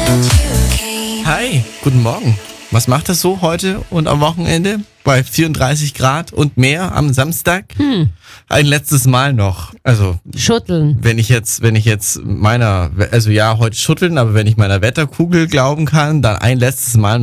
Hi, guten Morgen. Was macht das so heute und am Wochenende? Bei 34 Grad und mehr am Samstag? Ein letztes Mal noch. Also, Schütteln. wenn ich jetzt heute schütteln, aber wenn ich meiner Wetterkugel glauben kann, dann ein letztes Mal